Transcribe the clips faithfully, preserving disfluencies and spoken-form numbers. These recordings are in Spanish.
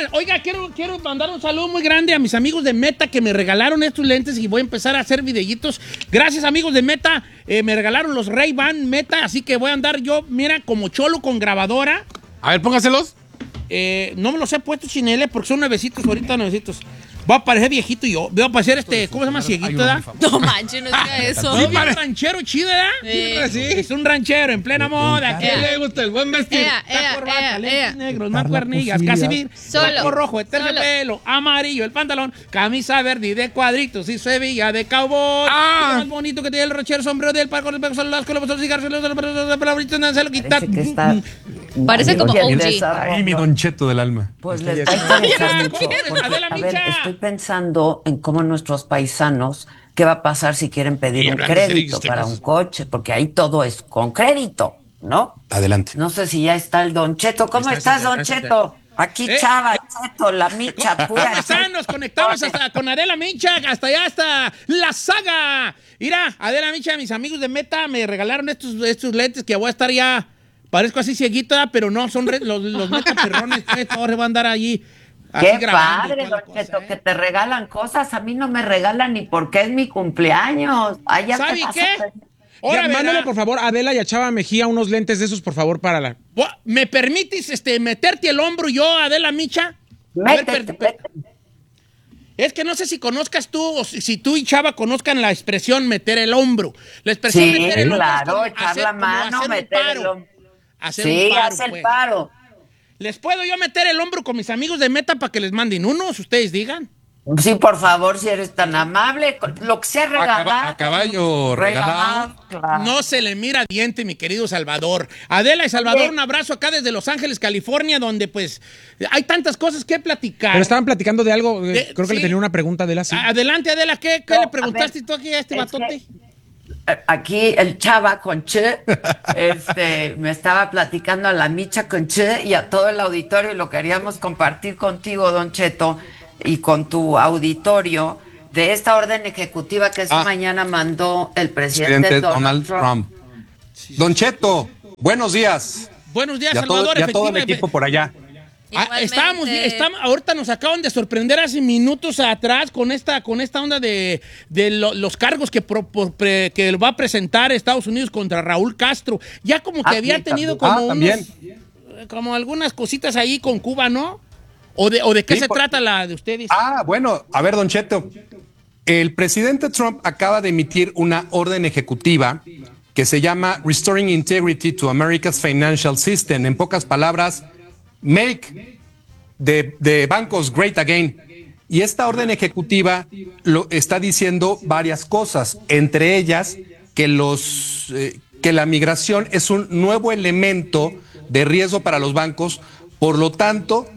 gracias. Oiga, quiero, quiero mandar un saludo muy grande a mis amigos de Meta que me regalaron estos lentes y voy a empezar a hacer videitos. Gracias, amigos de Meta. Eh, me regalaron los Ray-Ban Meta, así que voy a andar yo, mira, como cholo con grabadora. A ver, póngaselos. Eh, no me los he puesto chinele porque son nuevecitos, ahorita nuevecitos. Va a parecer viejito yo. Voy a parecer este, ¿cómo se llama? Cieguito, ¿verdad? No manches, no diga eso. Sí, un ranchero chido, ¿verdad? Sí. Es un ranchero en plena moda. ¿Qué le gusta el buen vestir? Ea, ea, Corbata, ea, lentes ea. negros, mancuernillas, casi vir, Solo. saco rojo, de Solo. terciopelo, amarillo, el pantalón, camisa verde y de cuadritos y Sevilla de cowboy. Ah. Lo más bonito que tiene el ranchero, sombrero del parco, el peso, las colas, los cigarros, los palabritos, se lo quita. Parece que está... Parece como Oye, O G. desarrollo. Ay, mi Don Cheto del alma. Pues les va a interesar Ya, mucho, ¿cómo quieres? porque, Adela a ver, Micha. estoy pensando en cómo nuestros paisanos, qué va a pasar si quieren Y pedir un hablando de crédito series, para temas. un coche, porque ahí todo es con crédito, ¿no? Adelante. No sé si ya está el Don Cheto. ¿Cómo Ahí está, estás, Don ahí está. Cheto? Aquí Eh. Chava, Cheto, la Micha, ¿Cómo pura. están? Nos conectamos hasta con Adela Micha, hasta allá, hasta La Saga. Mira, Adela Micha, mis amigos de Meta me regalaron estos, estos lentes que voy a estar ya, parezco así cieguito, ¿verdad? Pero no, son re- los, los Meta perrones, pues, ahora voy a andar allí. así Qué grabando y padre, toda la Don cosa, Cheto, ¿eh? que te regalan cosas. A mí no me regalan ni porque es mi cumpleaños. Ay, ya te ¿Sabe vas a qué? perder. Ahora Ya, verá. mándale, por favor, a Adela y a Chava Mejía unos lentes de esos, por favor, para la... Gua- ¿Me permites este, meterte el hombro yo, Adela Micha? A ver, Métete, per- per- métete. Es que no sé si conozcas tú o si, si tú y Chava conozcan la expresión meter el hombro. La expresión Sí, meter el hombro es claro, como echar hacer- la como mano, hacer un meter el paro. hombro. Hacer Sí, un paro, haz el pues. paro. ¿Les puedo yo meter el hombro con mis amigos de Meta para que les manden unos? Ustedes digan. Sí, por favor, si eres tan amable. Lo que sea regalado. caba- a caballo regalado. claro. No se le mira diente, mi querido Salvador. Adela y Salvador, Oye. un abrazo acá desde Los Ángeles, California, donde pues hay tantas cosas que platicar. Pero estaban platicando de algo, eh, De- creo que sí. le tenía una pregunta a Adela, sí. Adelante, Adela, ¿qué, qué No, le a preguntaste ver, tú aquí a este es batote? Eh, Aquí el Chava con Che, este, me estaba platicando a la Micha con Che y a todo el auditorio y lo queríamos compartir contigo, Don Cheto, y con tu auditorio de esta orden ejecutiva que esta Ah. mañana mandó el presidente, Presidente Donald, Donald Trump. Trump. Don Cheto, buenos días. Buenos días, Y a todo, Salvador. y a todo el efectivamente. equipo por allá. Ah, Igualmente. estábamos, estamos, ahorita nos acaban de sorprender hace minutos atrás con esta, con esta onda de, de lo- los cargos que, pro- por- pre- que va a presentar Estados Unidos contra Raúl Castro. Ya como que Ah, había sí, tenido también. como Ah, unos, también. como algunas cositas ahí con Cuba, ¿no? ¿O de, o de qué Sí, se por- trata la de ustedes? Ah, bueno, a ver, Don Cheto. El presidente Trump acaba de emitir una orden ejecutiva que se llama Restoring Integrity to America's Financial System. En pocas palabras, make de, de bancos great again. Y esta orden ejecutiva lo está diciendo varias cosas, entre ellas que los eh, que la migración es un nuevo elemento de riesgo para los bancos, por lo tanto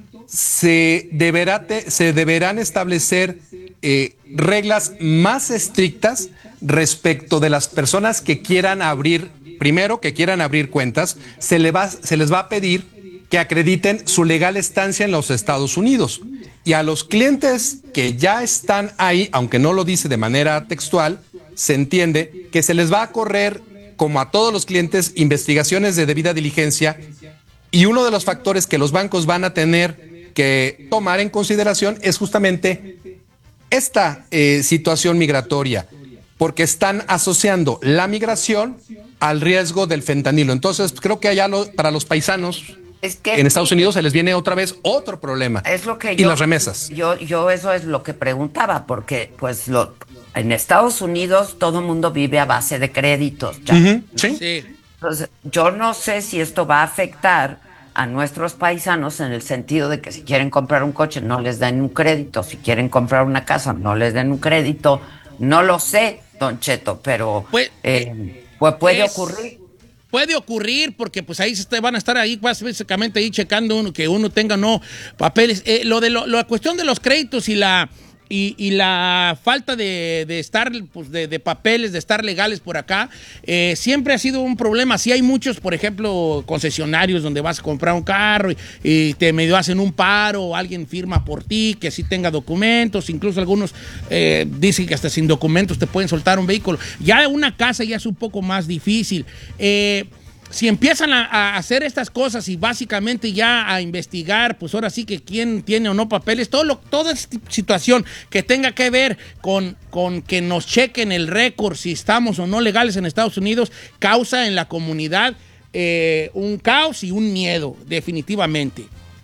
se deberá te- se deberán establecer eh, reglas más estrictas respecto de las personas que quieran abrir, primero que quieran abrir cuentas, se, le va, se les va a pedir que acrediten su legal estancia en los Estados Unidos. Y a los clientes que ya están ahí, aunque no lo dice de manera textual, se entiende que se les va a correr, como a todos los clientes, investigaciones de debida diligencia. Y uno de los factores que los bancos van a tener que tomar en consideración es justamente esta eh, situación migratoria, porque están asociando la migración al riesgo del fentanilo. Entonces, creo que allá lo- para los paisanos Es que en Estados Unidos se les viene otra vez otro problema. Es lo que y yo, las remesas. Yo, yo eso es lo que preguntaba, porque pues lo, en Estados Unidos todo el mundo vive a base de créditos. Ya. Ujú, ¿sí? Sí. Entonces, yo no sé si esto va a afectar a nuestros paisanos en el sentido de que si quieren comprar un coche no les den un crédito, si quieren comprar una casa no les den un crédito, no lo sé, Don Cheto, pero Pues, eh, pues puede es- ocurrir. Puede ocurrir porque pues ahí se está- van a estar ahí pues, básicamente ahí checando uno, que uno tenga no papeles. Eh, lo de lo- la cuestión de los créditos y la y, y la falta de, de estar pues, de, de papeles, de estar legales por acá, eh, siempre ha sido un problema. Sí hay muchos, por ejemplo, concesionarios donde vas a comprar un carro y, y te medio hacen un paro, o alguien firma por ti, que sí tenga documentos, incluso algunos eh, dicen que hasta sin documentos te pueden soltar un vehículo. Ya una casa ya es un poco más difícil. Eh, si empiezan a, a hacer estas cosas y básicamente ya a investigar, pues ahora sí que quién tiene o no papeles, todo lo, toda esta situación que tenga que ver con, con que nos chequen el récord si estamos o no legales en Estados Unidos, causa en la comunidad eh, un caos y un miedo, definitivamente.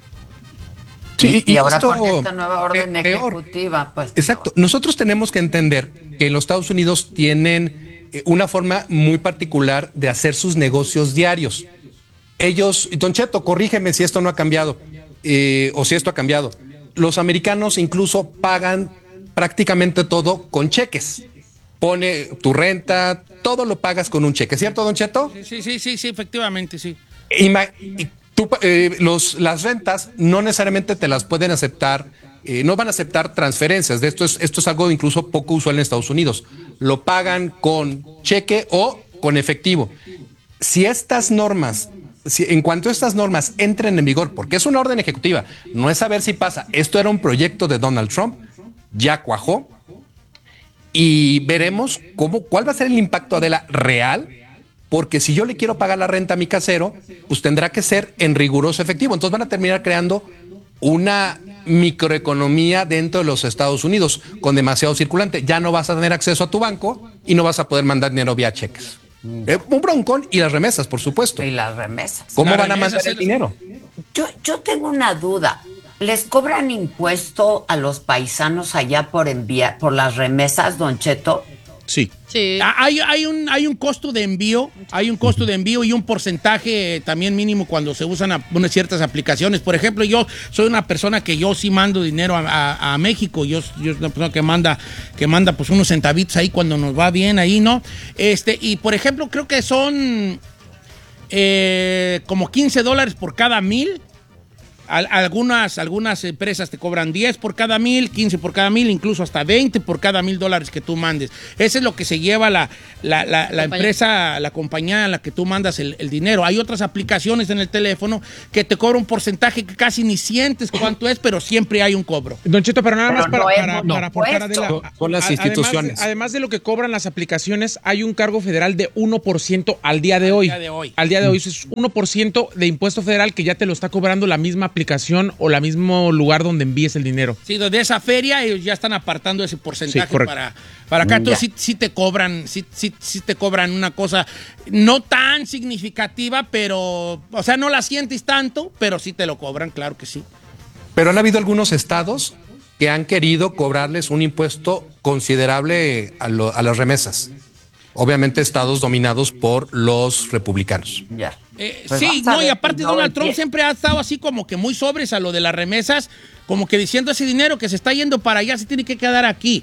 Sí, y, y ahora esto, con esta nueva orden peor. ejecutiva, pues. Exacto. Nosotros tenemos que entender que en los Estados Unidos tienen una forma muy particular de hacer sus negocios diarios. Ellos, Don Cheto, corrígeme si esto no ha cambiado eh, o si esto ha cambiado. Los americanos incluso pagan prácticamente todo con cheques. Pone tu renta, todo lo pagas con un cheque, ¿cierto, Don Cheto? Sí, sí, sí, sí, efectivamente, sí. Ima- y tú, eh, los, las rentas no necesariamente te las pueden aceptar. Eh, no van a aceptar transferencias. De esto es, esto es algo incluso poco usual en Estados Unidos. Lo pagan con cheque o con efectivo. Si estas normas, si, en cuanto estas normas entren en vigor, porque es una orden ejecutiva, no es saber si pasa. Esto era un proyecto de Donald Trump, ya cuajó, y veremos cómo, cuál va a ser el impacto, Adela, real. Porque si yo le quiero pagar la renta a mi casero, pues tendrá que ser en riguroso efectivo. Entonces van a terminar creando una microeconomía dentro de los Estados Unidos con demasiado circulante. Ya no vas a tener acceso a tu banco y no vas a poder mandar dinero vía cheques. Mm. Eh, un broncón y las remesas, por supuesto. Y las remesas. ¿Cómo Las van a remesas mandar el dinero? Yo, yo tengo una duda. ¿Les cobran impuesto a los paisanos allá por enviar, por las remesas, Don Cheto? Sí. Sí. Hay, hay, un, hay un costo de envío, hay un costo de envío y un porcentaje también mínimo cuando se usan a, unas ciertas aplicaciones. Por ejemplo, yo soy una persona que yo sí mando dinero a, a, a México. Yo, yo soy una persona que manda, que manda pues unos centavitos ahí cuando nos va bien ahí, ¿no? Este, y por ejemplo, creo que son eh, como quince dólares por cada mil. Algunas, algunas empresas te cobran diez por cada mil, quince por cada mil, incluso hasta veinte por cada mil dólares que tú mandes. Eso es lo que se lleva la, la, la, la empresa, la compañía a la que tú mandas el, el dinero. Hay otras aplicaciones en el teléfono que te cobran un porcentaje que casi ni sientes cuánto es, pero siempre hay un cobro. Don Cheto, pero nada Pero más para, no para, hemos para aportar a puesto. Adela. Son las A- instituciones. Además, además de lo que cobran las aplicaciones, hay un cargo federal de uno por ciento al día de hoy. día de hoy. Al día de hoy. Eso es uno por ciento de impuesto federal que ya te lo está cobrando la misma aplicación o el mismo lugar donde envíes el dinero. Sí, de esa feria ellos ya están apartando ese porcentaje Sí, correcto. para, para acá. Entonces Ya. sí, sí te cobran, sí, sí, sí te cobran una cosa no tan significativa, pero, o sea, no la sientes tanto, pero sí te lo cobran, claro que sí. Pero han habido algunos estados que han querido cobrarles un impuesto considerable a, lo, a las remesas. Obviamente estados dominados por los republicanos. Ya. Eh, Pues sí, vamos a no, y ver aparte si no Donald Trump empieza. siempre ha estado así como que muy sobres a lo de las remesas, como que diciendo ese dinero que se está yendo para allá se tiene que quedar aquí.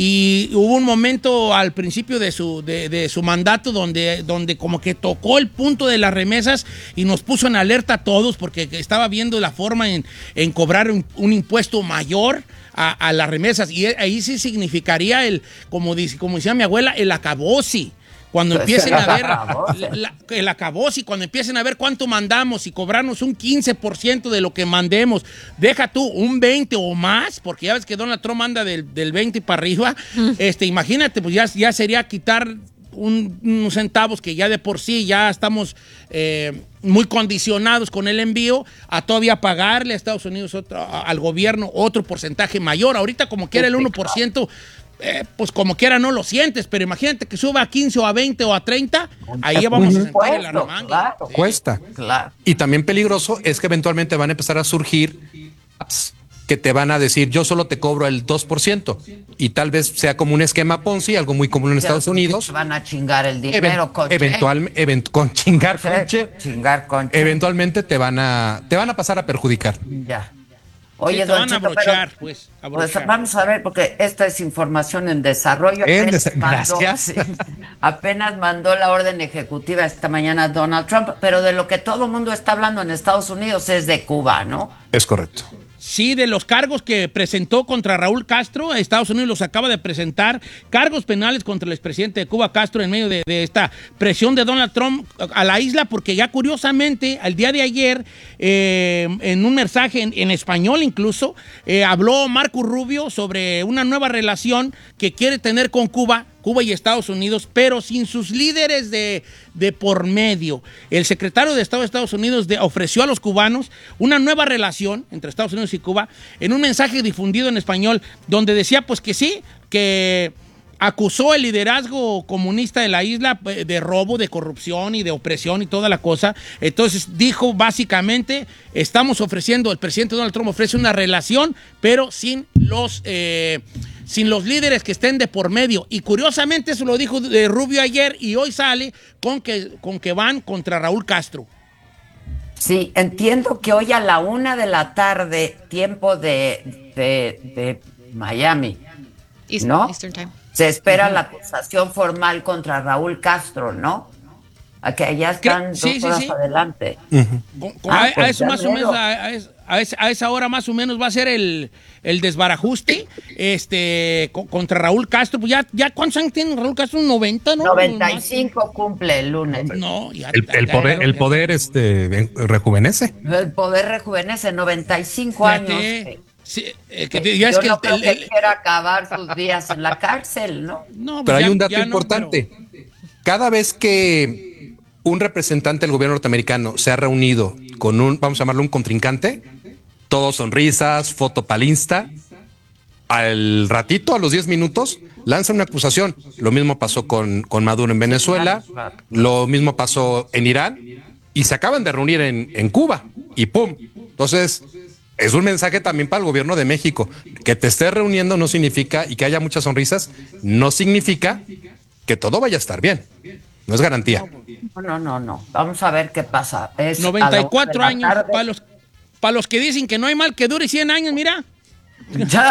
Y hubo un momento al principio de su, de, de su mandato donde, donde como que tocó el punto de las remesas y nos puso en alerta a todos porque estaba viendo la forma en, en cobrar un, un impuesto mayor a, a las remesas. Y ahí sí significaría el, como, dice, como decía mi abuela, el acabose. Cuando empiecen a ver la, la, el acabose, cuando empiecen a ver cuánto mandamos y cobrarnos un quince por ciento de lo que mandemos, deja tú un veinte o más, porque ya ves que Donald Trump anda del, del veinte para arriba, este, imagínate, pues ya, ya sería quitar un, unos centavos que ya de por sí ya estamos eh, muy condicionados con el envío, a todavía pagarle a Estados Unidos, otro, a, al gobierno, otro porcentaje mayor. Ahorita como quiera el uno por ciento... Eh, pues como quiera no lo sientes, pero imagínate que suba a quince o a veinte o a treinta, ahí ya vamos a sentar en la remanga. Claro, Sí. Cuesta. claro. Y también peligroso es que eventualmente van a empezar a surgir apps que te van a decir, yo solo te cobro el dos por ciento. Y tal vez sea como un esquema Ponzi, algo muy común en Estados Unidos. Van a chingar el Even- dinero con eventual, event- con chingar che. con che, Chingar con che. eventualmente te van a te van a pasar a perjudicar. Ya. Sí, Oye, te don van a Cheto, abrochar, pero- pues, Pues abrochar. vamos a ver, porque esta es información en desarrollo. En Apenas desa- mandó- gracias. sí, apenas mandó la orden ejecutiva esta mañana Donald Trump, pero de lo que todo el mundo está hablando en Estados Unidos es de Cuba, ¿no? Es correcto. Sí, de los cargos que presentó contra Raúl Castro, Estados Unidos los acaba de presentar, cargos penales contra el expresidente de Cuba, Castro, en medio de, de esta presión de Donald Trump a la isla, porque ya curiosamente, al día de ayer, eh, en un mensaje en, en español incluso, eh, habló Marco Rubio sobre una nueva relación que quiere tener con Cuba, Cuba y Estados Unidos, pero sin sus líderes de, de por medio. El secretario de Estado de Estados Unidos de, ofreció a los cubanos una nueva relación entre Estados Unidos y Cuba en un mensaje difundido en español donde decía pues que sí, que acusó el liderazgo comunista de la isla de robo, de corrupción y de opresión y toda la cosa. Entonces dijo básicamente, estamos ofreciendo, el presidente Donald Trump ofrece una relación, pero sin los, eh, sin los líderes que estén de por medio. Y curiosamente eso lo dijo de Rubio ayer y hoy sale con que, con que van contra Raúl Castro. Sí, entiendo que hoy a la una de la tarde, tiempo de, de, de Miami, East, ¿no? Eastern Time. Se espera uh-huh. la acusación formal contra Raúl Castro, ¿no? A que ya están sí, dos sí, horas sí. adelante. Uh-huh. Con, con, ah, a, pues a eso más o menos, a, a, esa, a esa hora más o menos va a ser el, el desbarajuste este, con, contra Raúl Castro. Pues ya, ya, ¿cuántos años tiene Raúl Castro? ¿noventa, no? noventa y cinco cumple el lunes. No, ya, el, el ya, poder, ya, el poder este, rejuvenece. El poder rejuvenece, noventa y cinco años. Sí, eh, que, ya Yo es que no el, creo el, que el, quiera acabar sus días en la cárcel, ¿no? no pues pero ya, hay un dato no, importante. pero... Cada vez que un representante del gobierno norteamericano se ha reunido con un, vamos a llamarlo un contrincante, todos sonrisas, foto pal Insta, al ratito, a los diez minutos, lanzan una acusación. Lo mismo pasó con, con Maduro en Venezuela, lo mismo pasó en Irán, y se acaban de reunir en, en Cuba, y ¡pum! Entonces... es un mensaje también para el gobierno de México. Que te estés reuniendo no significa, y que haya muchas sonrisas, no significa que todo vaya a estar bien. No es garantía. No, no, no, no. Vamos a ver qué pasa. Es noventa y cuatro años. Para los, para los que dicen que no hay mal que dure cien años, mira. Ya.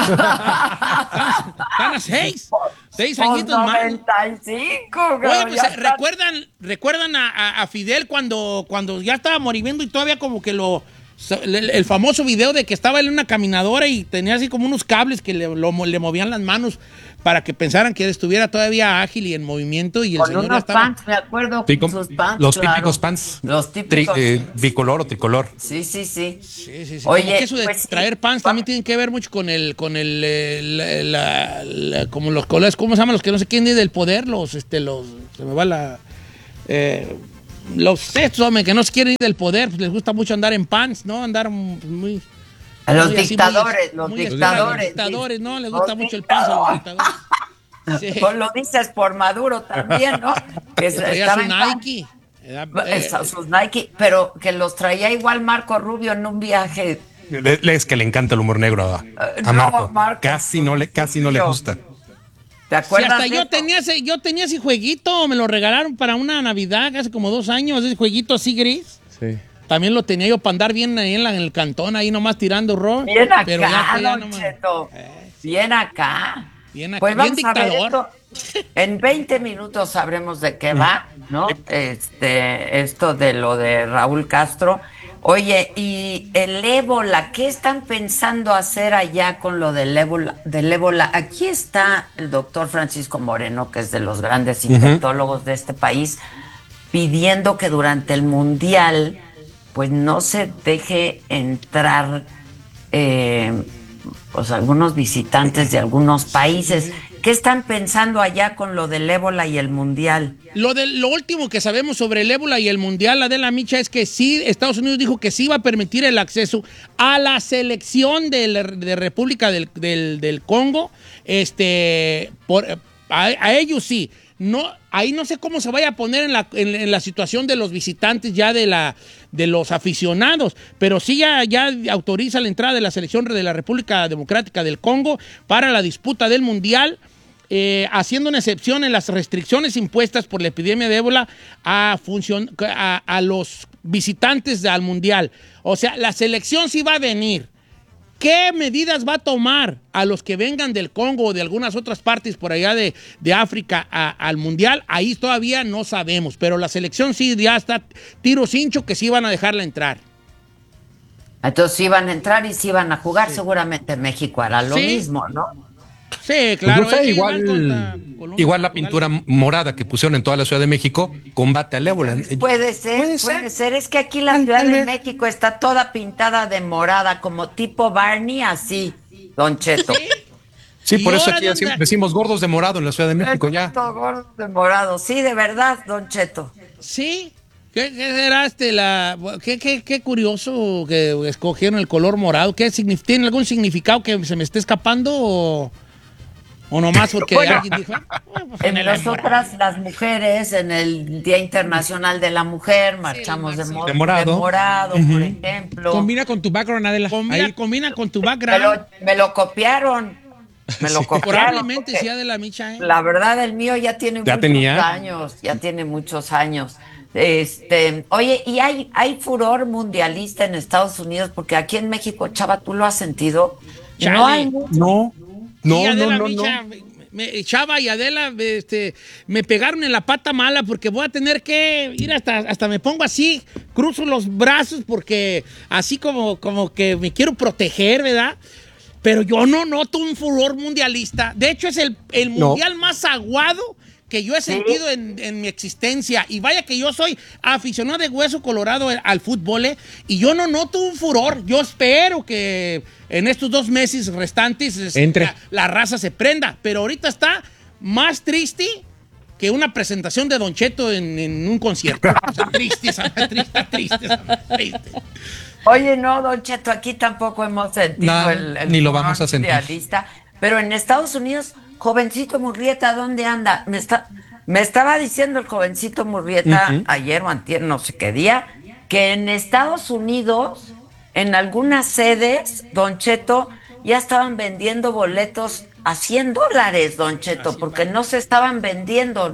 Están a seis. Seis añitos más. noventa y cinco, Oye, pues eh, recuerdan, recuerdan a, a, a Fidel cuando, cuando ya estaba moribundo y todavía como que lo... El, el famoso video de que estaba él en una caminadora y tenía así como unos cables que le, lo, le movían las manos para que pensaran que él estuviera todavía ágil y en movimiento y el con señor unos estaba... pants, me acuerdo, sí, con sus pants, los claro. típicos pants, los típicos tri, eh, bicolor o tricolor. Sí, sí, sí. Sí, sí, sí. Oye, como que eso de pues, traer sí. pants también tiene que ver mucho con el, con el, el la, la, como los colores, ¿cómo se llaman los que no sé quién dice del poder? Los, este, los, se me va la... Eh, los estos, hombre, que no se quieren ir del poder, pues les gusta mucho andar en pants, ¿no? Andar muy... A los muy dictadores, así, muy, los muy dictadores. Los dictadores, ¿no? Les Los gusta mucho el pants a los dictadores. Sí. Pues lo dices por Maduro también, ¿no? Que traía su Nike. Era, eh, sus Nike, pero que los traía igual Marco Rubio en un viaje. Le, es que le encanta el humor negro a, a no, Marco. Marco. Casi no le, casi no le gusta. ¿Te acuerdas? Sí, hasta yo tenía, ese, yo tenía ese jueguito, me lo regalaron para una Navidad hace como dos años, ese jueguito así gris. Sí. También lo tenía yo para andar bien ahí en, la, en el cantón, ahí nomás tirando rock. Bien acá, pero ya, ya Don Cheto. Eh, bien acá. Bien acá. Pues bien vamos a ver dictador. esto. En veinte minutos sabremos de qué va, ¿no? Este, esto de lo de Raúl Castro. Oye, y el ébola, ¿qué están pensando hacer allá con lo del ébola? Del ébola? Aquí está el doctor Francisco Moreno, que es de los grandes infectólogos uh-huh. de este país, pidiendo que durante el Mundial, pues no se deje entrar eh, pues algunos visitantes de algunos países. ¿Qué están pensando allá con lo del ébola y el mundial? Lo, de, lo último que sabemos sobre el ébola y el mundial, Adela Micha, es que sí, Estados Unidos dijo que sí iba a permitir el acceso a la selección de, la, de República del, del, del Congo. Este, por, a, a ellos sí. No, ahí no sé cómo se vaya a poner en la, en, en la situación de los visitantes ya de, la, de los aficionados, pero sí ya, ya autoriza la entrada de la selección de la República Democrática del Congo para la disputa del mundial. Eh, haciendo una excepción en las restricciones impuestas por la epidemia de ébola a, funcion- a, a los visitantes al mundial. O sea, la selección sí va a venir. ¿Qué medidas va a tomar a los que vengan del Congo o de algunas otras partes por allá de, de África a, al mundial? Ahí todavía no sabemos, pero la selección sí ya está tiro cincho que sí van a dejarla entrar. Entonces sí van a entrar y sí van a jugar, sí. Seguramente México hará lo sí. mismo, ¿no? Sí, claro. Pues no sé, igual, Colombia, igual la pintura morada que pusieron en toda la Ciudad de México combate al ébola. Puede ser, puede, puede ser. ser. Es que aquí la Ciudad de México está toda pintada de morada, como tipo Barney, así, Don Cheto. ¿Sí? Sí, ¿Y por eso ahora aquí dónde? decimos, decimos gordos de morado en la Ciudad de México ya. Todo gordo de morado. Sí, de verdad, Don Cheto. Sí. ¿Qué, qué será este la qué, qué, qué curioso que escogieron el color morado? ¿Qué signif- tiene algún significado que se me esté escapando o, o nomás porque Bueno, alguien dijo? "Ah, pues, En ponele nosotras las mujeres, en el Día Internacional de la Mujer, marchamos de, mo- De morado. de morado, por ejemplo. Combina con tu background, Adela. Combina, Ahí. combina con tu me, background. lo, me lo copiaron. Me lo copiaron. Probablemente porque sea de la micha, ¿eh? La verdad, el mío ya tiene Ya muchos tenía. años. Ya tiene muchos años. Este, oye, y hay, hay furor mundialista en Estados Unidos, porque aquí en México, Chava, ¿tú lo has sentido? Chale. No hay mucho. No, no, Y no, Adela no, Micha, no. me- me- Chava y Adela este, me pegaron en la pata mala porque voy a tener que ir hasta, hasta me pongo así, cruzo los brazos porque así como, como que me quiero proteger, ¿verdad? Pero yo no noto un furor mundialista. De hecho, es el, el No. mundial más aguado que yo he sentido en, en mi existencia. Y vaya que yo soy aficionado de hueso colorado al, al fútbol, ¿eh? Y yo no noto un furor. Yo espero que en estos dos meses restantes es- Entre. La, la raza se prenda. Pero ahorita está más triste que una presentación de Don Cheto en, en un concierto. Está triste, esa- triste, triste, esa- triste. Oye, no, Don Cheto, aquí tampoco hemos sentido Nada, el, el ni lo furor vamos a sentir. mundialista, pero en Estados Unidos, jovencito Murrieta, ¿dónde anda? Me está, me estaba diciendo el jovencito Murrieta Ujú. ayer o antier, no sé qué día, que en Estados Unidos, en algunas sedes, Don Cheto, ya estaban vendiendo boletos a cien dólares, Don Cheto, porque no se estaban vendiendo.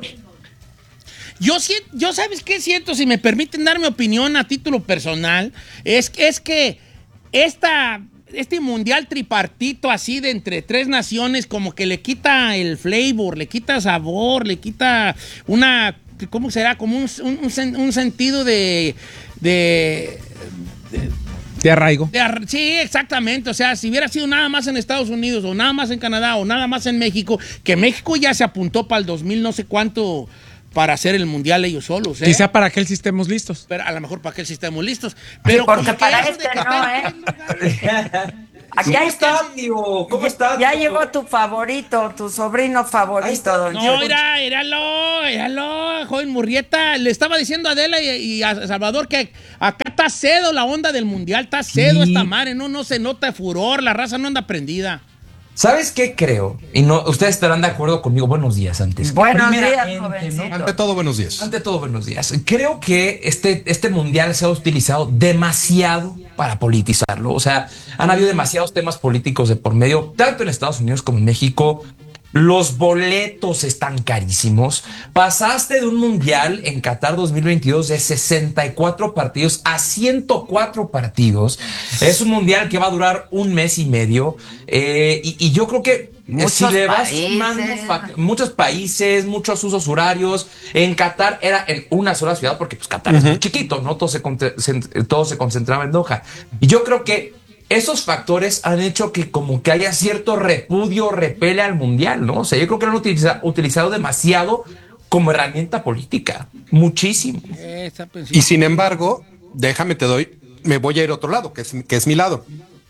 Yo, sien- yo ¿sabes qué siento? Si me permiten dar mi opinión a título personal, es, que- es que esta, este mundial tripartito así de entre tres naciones como que le quita el flavor, le quita sabor, le quita una, ¿cómo será? Como un, un- un sen- un sentido de... de De arraigo. de ar- sí, exactamente. O sea, si hubiera sido nada más en Estados Unidos o nada más en Canadá o nada más en México, que México ya se apuntó para el dos mil no sé cuánto para hacer el mundial ellos solos, ¿eh? Quizá para aquel sí estemos listos. Pero a lo mejor para que sí estemos listos. Pero porque como que para eso este de que no, está en ¿eh? tres lugares- Aquí ¿Cómo hay- estás, Diego? ¿Cómo estás? Ya llegó tu favorito, tu sobrino Ahí favorito, está. Don No, Cheto. era, éralo, éralo, joven Murrieta. Le estaba diciendo a Adela y, y a Salvador que acá está cedo la onda del mundial, está cedo Sí. esta madre, no, no se nota furor, la raza no anda prendida. ¿Sabes qué creo? Y no, ustedes estarán de acuerdo conmigo. Buenos días antes. Buenos días, Primeramente, jovencito. Ante todo, buenos días. Ante todo, buenos días. Creo que este, este mundial se ha utilizado demasiado para politizarlo. O sea, han habido demasiados temas políticos de por medio, tanto en Estados Unidos como en México. Los boletos están carísimos. Pasaste de un mundial en Qatar dos mil veintidós de sesenta y cuatro partidos a ciento cuatro partidos. Es un mundial que va a durar un mes y medio. Eh, y, y yo creo que Muchos si le vas países. sumando fac- muchos países, muchos usos horarios. En Qatar era en una sola ciudad, porque pues Qatar es muy chiquito, ¿no? Todo se, conte- se- todo se concentraba en Doha. Y yo creo que esos factores han hecho que como que haya cierto repudio, repele al mundial, ¿no? O sea, yo creo que lo han utiliza- utilizado demasiado como herramienta política. Muchísimo. Esa pensión. Y sin embargo, déjame te doy, me voy a ir a otro lado, que es, que es mi lado.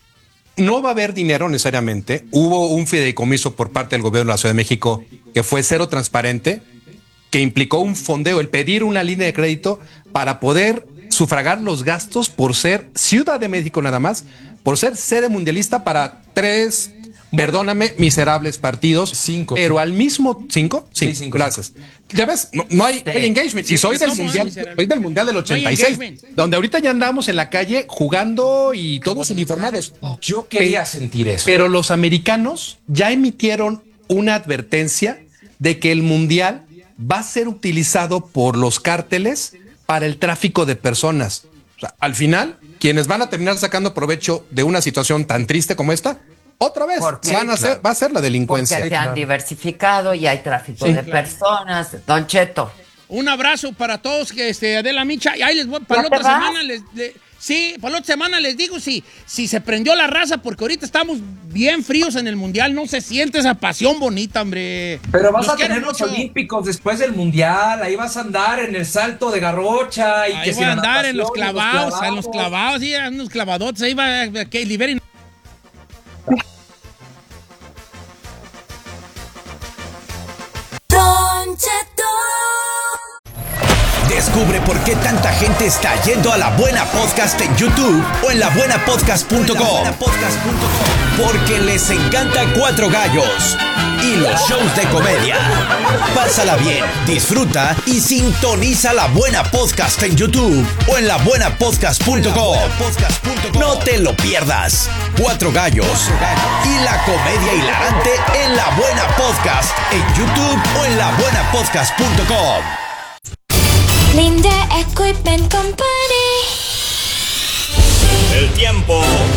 No va a haber dinero necesariamente. Hubo un fideicomiso por parte del gobierno de la Ciudad de México que fue cero transparente, que implicó un fondeo, el pedir una línea de crédito para poder sufragar los gastos por ser Ciudad de México nada más, por ser sede mundialista para tres, perdóname, miserables partidos. Cinco. Pero al mismo... ¿Cinco? Sí, Sí, cinco. gracias. Ya ves, no, no hay, Sí. hay engagement. Y soy del ¿Cómo es mundial, miserable? soy del mundial del ochenta y No hay seis, engagement. donde ahorita ya andamos en la calle jugando y todos uniformados. Yo quería sentir eso. Pero los americanos ya emitieron una advertencia de que el mundial va a ser utilizado por los cárteles para el tráfico de personas. O sea, al final, quienes van a terminar sacando provecho de una situación tan triste como esta, otra vez ¿Por qué? van a ser, va a ser la Porque delincuencia. se han diversificado y hay tráfico Sí, de claro. personas. Don Cheto. Un abrazo para todos, que este, Adela Micha. Y ahí les voy, para ¿Ya la te otra vas? semana les, le- sí, para la otra semana les digo si, si se prendió la raza, porque ahorita estamos bien fríos en el mundial, no se siente esa pasión bonita, hombre. Pero vas Los a quiero tener los mucho. olímpicos después del mundial. Ahí vas a andar en el salto de garrocha. Y Ahí que voy si a la andar en los natación, clavados, en los clavados, sí, en los clavadotes, ahí va, que liberen. Cheto. Descubre por qué tanta gente está yendo a La Buena Podcast en YouTube o en la buena podcast punto com. Porque les encanta Cuatro Gallos y los shows de comedia. Pásala bien, disfruta y sintoniza La Buena Podcast en YouTube o en la buena podcast punto com. No te lo pierdas. Cuatro Gallos y la comedia hilarante en La Buena Podcast en YouTube o en la buena podcast punto com. Linda Equipment Company. El tiempo.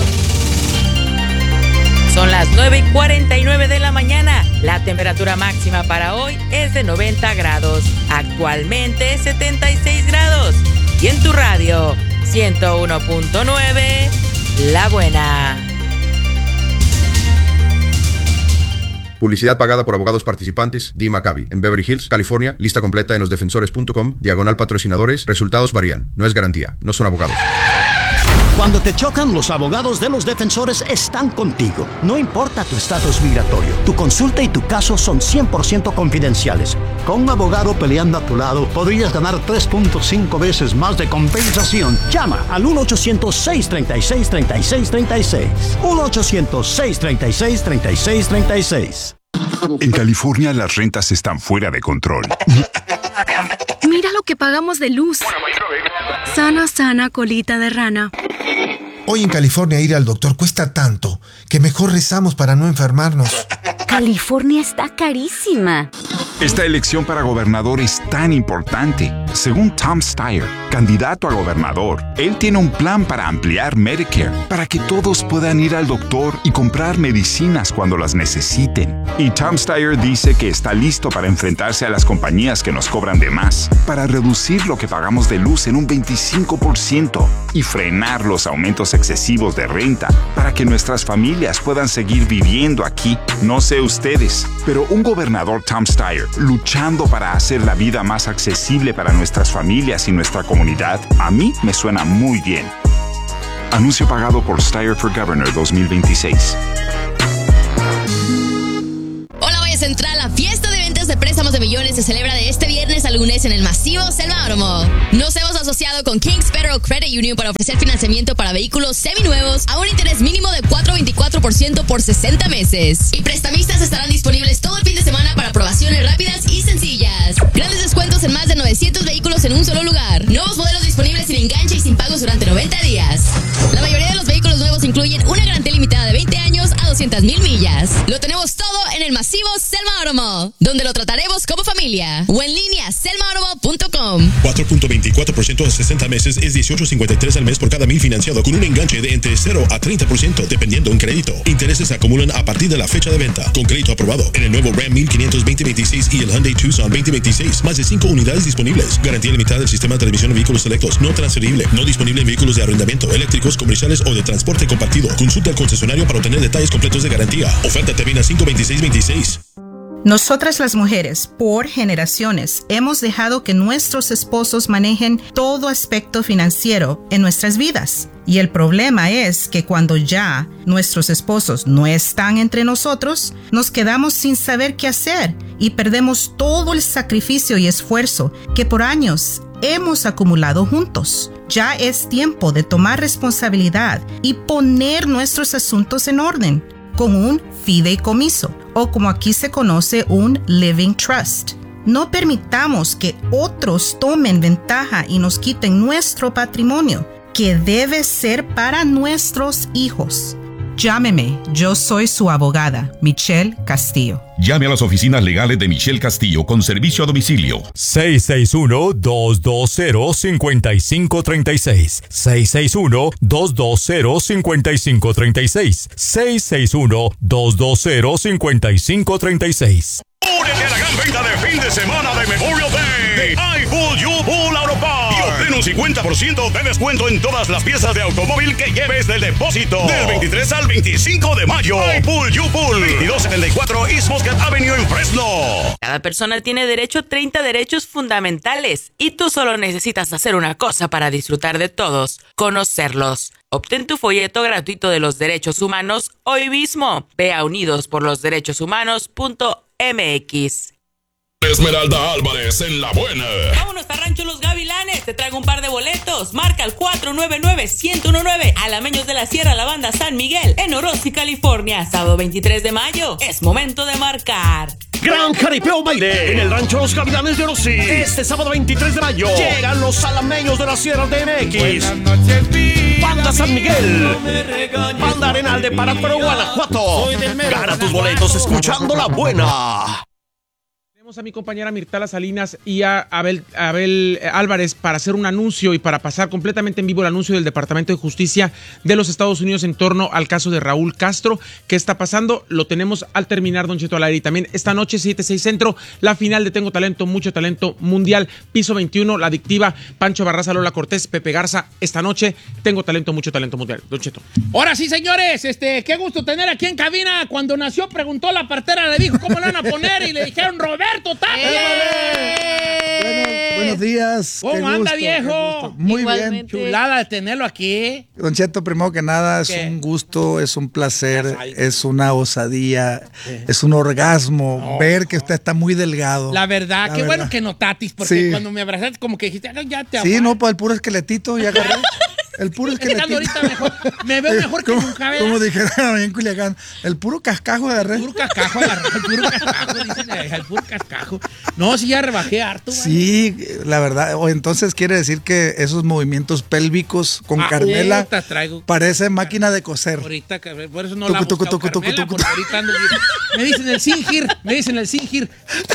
Son las nueve y cuarenta y nueve de la mañana. La temperatura máxima para hoy es de noventa grados. Actualmente setenta y seis grados. Y en tu radio, ciento uno punto nueve, La Buena. Publicidad pagada por abogados participantes. Dee Maccabi, en Beverly Hills, California. Lista completa en los defensores punto com. Diagonal patrocinadores. Resultados varían. No es garantía. No son abogados. Cuando te chocan, los abogados de los defensores están contigo. No importa tu estatus migratorio, tu consulta y tu caso son cien por ciento confidenciales. Con un abogado peleando a tu lado, podrías ganar tres punto cinco veces más de compensación. Llama al uno ochocientos, seis tres seis, tres seis tres seis. uno ochocientos, seis tres seis, tres seis tres seis. En California las rentas están fuera de control. Mira lo que pagamos de luz. Sana, sana, colita de rana. Hoy en California ir al doctor cuesta tanto que mejor rezamos para no enfermarnos. California está carísima. Esta elección para gobernador es tan importante. Según Tom Steyer, candidato a gobernador, él tiene un plan para ampliar Medicare, para que todos puedan ir al doctor y comprar medicinas cuando las necesiten. Y Tom Steyer dice que está listo para enfrentarse a las compañías que nos cobran de más, para reducir lo que pagamos de luz en un veinticinco por ciento y frenar los aumentos excesivos de renta, para que nuestras familias puedan seguir viviendo aquí. No sé ustedes, pero un gobernador Tom Steyer luchando para hacer la vida más accesible para nuestras familias y nuestra comunidad, a mí me suena muy bien. Anuncio pagado por Steyer for Governor dos mil veintiséis. Hola, Valle Central, la fiesta de ventas de préstamos de millones se celebra de este viernes a lunes en el masivo Selma Automall. Nos hemos asociado con Kings Federal Credit Union para ofrecer financiamiento para vehículos seminuevos a un interés mínimo de cuatro punto veinticuatro por ciento por sesenta meses. Y prestamistas estarán disponibles todo el fin de semana para aprobaciones rápidas y sencillas. Grandes descuentos en más de novecientos vehículos en un solo lugar. Nuevos modelos disponibles sin enganche y sin pagos durante noventa días. La mayoría de los vehículos nuevos incluyen una garantía limitada de veinte años a doscientas mil millas. Lo tenemos todo en el masivo Selma Automall, donde lo trataremos como familia. O en línea, selma automall punto com. cuatro punto veinticuatro por ciento a sesenta meses es dieciocho punto cincuenta y tres al mes por cada mil financiado, con un enganche de entre cero a treinta por ciento dependiendo en crédito. Intereses se acumulan a partir de la fecha de venta. Con crédito aprobado en el nuevo Ram mil quinientos veinte veintiséis y el Hyundai Tucson veinte veintiséis. Más de cinco unidades disponibles. Garantía limitada del sistema de transmisión de vehículos selectos. No transferible. No disponible en vehículos de arrendamiento, eléctricos, comerciales o de transporte compartido. Consulta al concesionario para obtener detalles completos de garantía. Oferta termina cinco veintiséis veintiséis. Nosotras las mujeres, por generaciones, hemos dejado que nuestros esposos manejen todo aspecto financiero en nuestras vidas. Y el problema es que cuando ya nuestros esposos no están entre nosotros, nos quedamos sin saber qué hacer y perdemos todo el sacrificio y esfuerzo que por años hemos acumulado juntos. Ya es tiempo de tomar responsabilidad y poner nuestros asuntos en orden con un fideicomiso, o como aquí se conoce, un living trust. No permitamos que otros tomen ventaja y nos quiten nuestro patrimonio, que debe ser para nuestros hijos. Llámeme, yo soy su abogada, Michelle Castillo. Llame a las oficinas legales de Michelle Castillo con servicio a domicilio. seis seis uno, dos dos cero, cinco cinco tres seis. seis seis uno, dos dos cero, cinco cinco tres seis. seis seis uno, dos dos cero, cinco cinco tres seis. Únete a la gran venta de fin de semana de Memorial Day de iPull You Pull Auto Parts y obtén un cincuenta por ciento de descuento en todas las piezas de automóvil que lleves del depósito del veintitrés al veinticinco de mayo. iPull You Pull, veintidós setenta y cuatro East Muscat Avenue en Fresno. Cada persona tiene derecho a treinta derechos fundamentales y tú solo necesitas hacer una cosa para disfrutar de todos: conocerlos. Obtén tu folleto gratuito de los derechos humanos hoy mismo. Ve a unidos por los derechos humanos punto m x. Esmeralda Álvarez en La Buena. Vámonos a Rancho Los Gavilanes. Te traigo un par de boletos. Marca al cuatro nueve nueve, uno cero uno nueve. Alameños de la Sierra, la banda San Miguel, en Orosi, California. Sábado veintitrés de mayo. Es momento de marcar. Gran Jaripeo Baile en el Rancho Los Gavilanes de Orosi. Este sábado veintitrés de mayo llegan los alameños de la Sierra de M X. Banda San Miguel. Banda Arenal de Parácuaro, Guanajuato. Gana tus boletos escuchando La Buena. Tenemos a mi compañera Mirtala Salinas y a Abel, Abel Álvarez para hacer un anuncio y para pasar completamente en vivo el anuncio del Departamento de Justicia de los Estados Unidos en torno al caso de Raúl Castro. ¿Qué está pasando? Lo tenemos al terminar, Don Cheto al aire. Y también esta noche, siete seis Centro, la final de Tengo Talento, Mucho Talento Mundial, piso veintiuno, La Adictiva, Pancho Barraza, Lola Cortés, Pepe Garza. Esta noche, Tengo Talento, Mucho Talento Mundial. Don Cheto. Ahora sí, señores, este, qué gusto tener aquí en cabina. Cuando nació, preguntó la partera, le dijo cómo le van a poner y le dijeron Roberto Tapia. Bueno, buenos días. ¿Cómo qué anda, gusto, viejo? Muy bien. Chulada de tenerlo aquí. Don Cheto, primero que nada, es ¿Qué? un gusto, es un placer, es una osadía, ¿Qué? es un orgasmo no, ver que usted está muy delgado. La verdad, La qué verdad. bueno que notatis, porque Sí. cuando me abrazaste como que dijiste, "Ay, ya te Sí, amo". no, pues el puro esqueletito ya agarré. El puro esqueletito. ahorita mejor, me veo mejor que Como- nunca, ¿verdad? Como dijeron en Culiacán, el puro cascajo agarré. El puro cascajo agarré, el puro cascajo, dicen, eh, el puro cascajo. No, sí, ya rebajé harto. ¿vale? Sí, la verdad. O entonces quiere decir que esos movimientos pélvicos con Ah, Carmela puta, traigo. parece máquina de coser. Ahorita, que- por eso no Tucu, la tucu, busco, tucu, tucu, Carmela, tucu, porque ahorita ando bien. Me dicen el Singir, me dicen el Singir.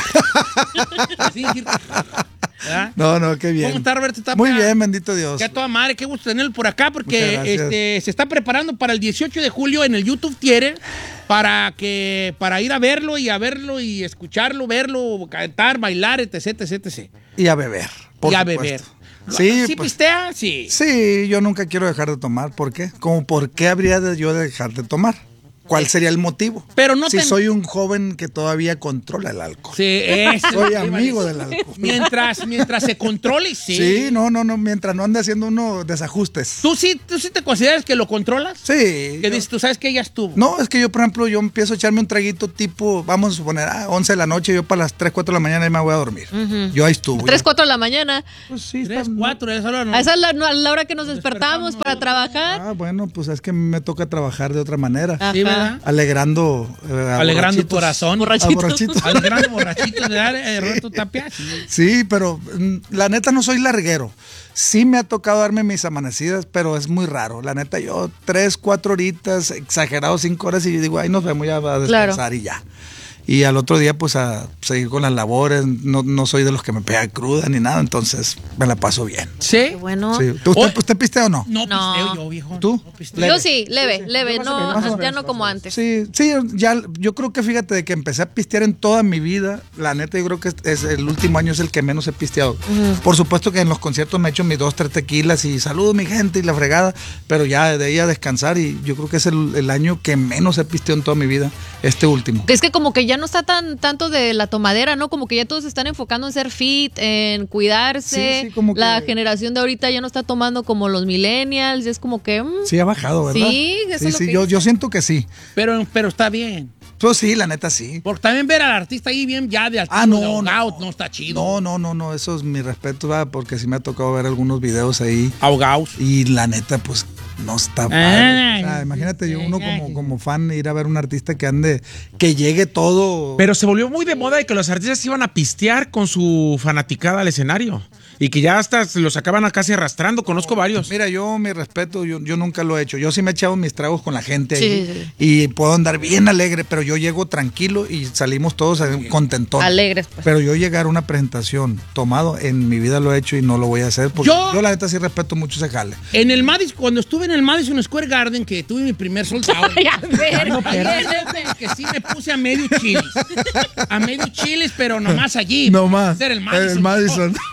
El Singir. ¿verdad? No, no, qué bien. ¿Cómo está, Roberto Tapia? Muy bien, bendito Dios. Que a toda madre, qué gusto tenerlo por acá, Muchas porque gracias. este, se está preparando para el dieciocho de julio en el YouTube Theater para que para ir a verlo y a verlo y escucharlo, verlo, cantar, bailar, etc, etc, etcétera. Y a beber. Por Y a supuesto. beber. Sí, ¿Sí pues, pistea? Sí. sí, yo nunca quiero dejar de tomar. ¿Por qué? Como por qué habría de yo de dejar de tomar. ¿Cuál sería el motivo? Pero no si te- soy un joven que todavía controla el alcohol. Sí, eso Soy es lo que iba a amigo decir. del alcohol. Mientras, mientras se controle, sí. Sí, no, no, no, mientras no ande haciendo uno desajustes. ¿Tú sí, ¿Tú sí te consideras que lo controlas? Sí. Que yo- dices, tú sabes que ella estuvo. No, es que yo, por ejemplo, yo empiezo a echarme un traguito tipo, vamos a suponer, a once de la noche, yo para las tres, cuatro de la mañana ahí me voy a dormir. Ujú. Yo ahí estuve. tres, cuatro de la mañana. Pues sí, Tres, cuatro, a esa hora no. A esa es la, no, a la hora que nos despertamos para trabajar. Ah, bueno, pues es que me toca trabajar de otra manera. Ajá. Sí, ¿verdad? Alegrando. eh, a Alegrando borrachitos. corazón. A Borrachitos. borrachitos. Alegrando borrachitos, ¿verdad, eh, Roberto Tapia? Sí. Sí, pero mm, la neta no soy larguero. Sí me ha tocado darme mis amanecidas, pero es muy raro. La neta, yo tres, cuatro horitas, exagerado cinco horas y digo, ahí nos vemos ya a descansar Claro. y ya. Y al otro día, pues a seguir con las labores. No, no soy de los que me pega cruda ni nada, entonces me la paso bien. ¿Sí? Bueno. Sí. ¿Usted, Oye. ¿Usted pistea o no? No, No. pisteo yo, viejo. ¿Tú? No pisteo. Yo sí, leve, leve, Más o no, menos, más o ya menos, no más como o antes. Sí, sí, ya, yo creo que fíjate de que empecé a pistear en toda mi vida. La neta, yo creo que es, es el último año es el que menos he pisteado. Por supuesto que en los conciertos me echo mis dos, tres tequilas y saludo mi gente y la fregada, pero ya de ahí a descansar y yo creo que es el, el año que menos he pisteado en toda mi vida, este último. Que es que como que ya no está tan tanto de la tomadera, ¿no? Como que ya todos se están enfocando en ser fit, en cuidarse. Sí, sí, como que- La generación de ahorita ya no está tomando como los millennials, es como que... mm, Sí, ha bajado, ¿verdad? Sí, eso sí, es lo sí, que yo, dice. yo siento que sí. Pero, pero está bien. Pues sí, la neta sí. Porque también ver al artista ahí bien ya de Ah, no, de ahogado no está chido. No, no, no, no, eso es mi respeto, ¿verdad? Porque sí me ha tocado ver algunos videos ahí. Ahogados. Y la neta, pues, no está padre. Ay, O sea, imagínate yo, uno como, como fan, ir a ver un artista que ande, que llegue todo. Pero se volvió muy de moda de que los artistas iban a pistear con su fanaticada al escenario. Y que ya hasta se los acaban a casi arrastrando. Conozco varios. Mira, yo, mi respeto, yo, yo nunca lo he hecho. Yo sí me he echado mis tragos con la gente Sí, ahí. sí. Y puedo andar bien alegre, pero yo llego tranquilo y salimos todos contentones. Alegres, pues. Pero yo llegar a una presentación tomado, en mi vida lo he hecho y no lo voy a hacer. Porque Yo- yo, la neta sí respeto mucho ese jale. En el Madison, cuando estuve en el Madison Square Garden, que tuve mi primer sold out. Ay, a ver, no, ay, pero que sí me puse a medio chilis. A medio chilis, pero nomás allí. Nomás. Era el Madison. El Madison. Era el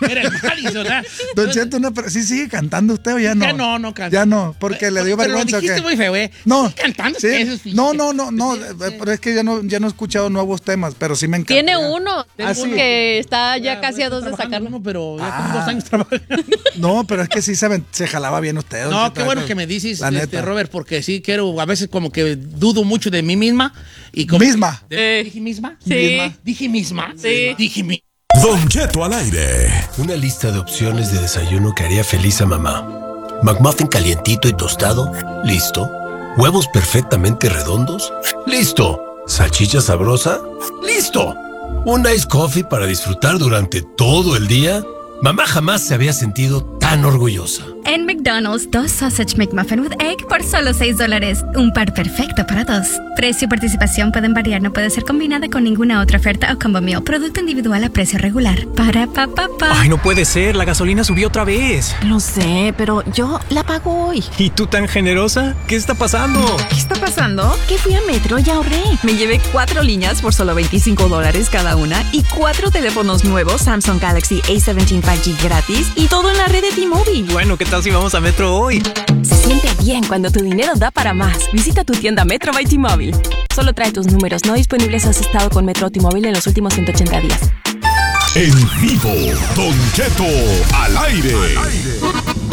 Allison, Don Cheto, una, ¿sí sigue cantando usted o ya no? Ya no, no canta. Ya no, porque le dio Pero vergüenza. lo dijiste ¿o qué? muy feo, ¿eh? No. ¿Sí cantando? Sí. Eso es No, no, no, no, pero es que ya no, ya no he escuchado nuevos temas, pero sí me encanta. Tiene ya. uno Ah, sí. que está ya casi a dos de sacarlo. Uno, pero ya Ah. tengo dos años trabajando. No, pero es que sí se, se jalaba bien usted. don No, Cheto, qué bueno eso- que me dices, la este, neta. Robert, porque sí quiero, a veces como que dudo mucho de mí misma. Y como, ¿Misma? De- ¿Dije misma? Sí. Misma. ¿Dije misma? Sí. Dije misma. Don Cheto al aire. Una lista de opciones de desayuno que haría feliz a mamá. McMuffin calientito y tostado. Listo. Huevos perfectamente redondos. Listo. Salchicha sabrosa. Listo. Un ice coffee para disfrutar durante todo el día. Mamá jamás se había sentido tan orgullosa. En McDonald's, dos Sausage McMuffin with Egg por solo seis dólares. Un par perfecto para dos. Precio y participación pueden variar, no puede ser combinada con ninguna otra oferta o combo meal. Producto individual a precio regular. Para pa pa pa. Ay, no puede ser, la gasolina subió otra vez. Lo sé, pero yo la pago hoy. ¿Y tú tan generosa? ¿Qué está pasando? ¿Qué está pasando? Que fui a Metro y ahorré. Me llevé cuatro líneas por solo veinticinco dólares cada una y cuatro teléfonos nuevos Samsung Galaxy A diecisiete cinco G gratis y todo en la red de T-Mobile. Bueno, ¿qué tal si vamos a Metro hoy? Se siente bien cuando tu dinero da para más. Visita tu tienda Metro by T-Mobile. Solo trae tus números no disponibles si has estado con Metro o T-Mobile en los últimos ciento ochenta días. En vivo, Don Cheto al aire.